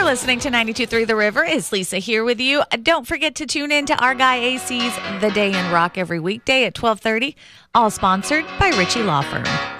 listening to 92.3 The River. It's Lisa here with you. Don't forget to tune in to our guy AC's The Day in Rock every weekday at 12:30. All sponsored by Ritchie Law Firm.